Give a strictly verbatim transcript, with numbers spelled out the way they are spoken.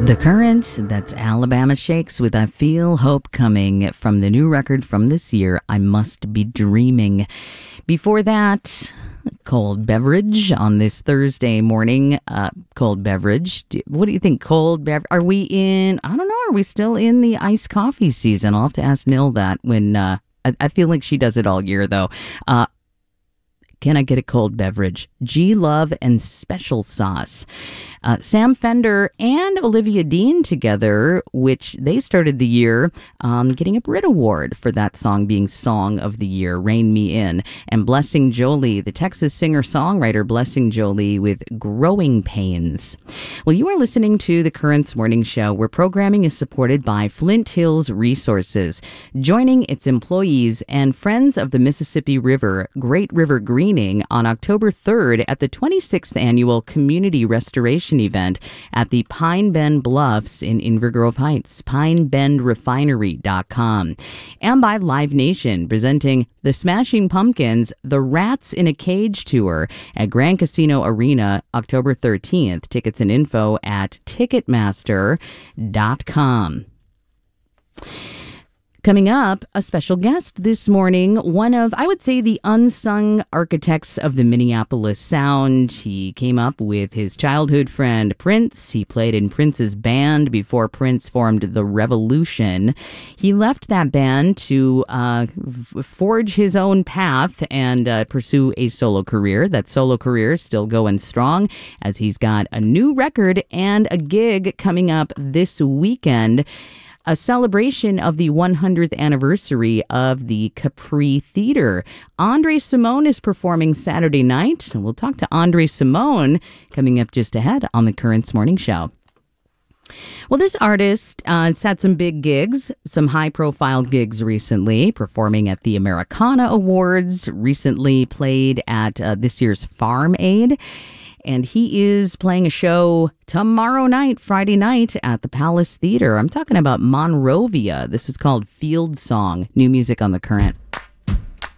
The Current, that's Alabama Shakes with I Feel Hope Coming from the new record from this year, I Must Be Dreaming. Before that, Cold Beverage on this Thursday morning. Uh, cold Beverage. What do you think? Cold Beverage? Are we in, I don't know, are we still in the iced coffee season? I'll have to ask Nil that when, uh, I, I feel like she does it all year though. Uh, Can I get a cold beverage? G-Love and Special Sauce. Uh, Sam Fender and Olivia Dean together, which they started the year um, getting a Brit Award for that song being Song of the Year, Rain Me In. And Blessing Jolie, the Texas singer-songwriter Blessing Jolie with Growing Pains. Well, you are listening to The Currents Morning Show, where programming is supported by Flint Hills Resources, joining its employees and friends of the Mississippi River, Great River Greening, on October third at the twenty-sixth Annual Community Restoration Event at the Pine Bend Bluffs in Inver Grove Heights, pine bend refinery dot com. And by Live Nation, presenting the Smashing Pumpkins, The Rats in a Cage Tour at Grand Casino Arena, October thirteenth. Tickets and info at ticketmaster dot com. Coming up, a special guest this morning, one of, I would say, the unsung architects of the Minneapolis sound. He came up with his childhood friend Prince. He played in Prince's band before Prince formed The Revolution. He left that band to uh, f- forge his own path and uh, pursue a solo career. That solo career is still going strong, as he's got a new record and a gig coming up this weekend. A celebration of the one hundredth anniversary of the Capri Theater. Andre Simone is performing Saturday night, so we'll talk to Andre Simone coming up just ahead on the Currents Morning Show. Well, this artist uh, has had some big gigs, some high-profile gigs recently, performing at the Americana Awards, recently played at uh, this year's Farm Aid. And he is playing a show tomorrow night, Friday night, at the Palace Theater. I'm talking about Monrovia. This is called Field Song, new music on The Current.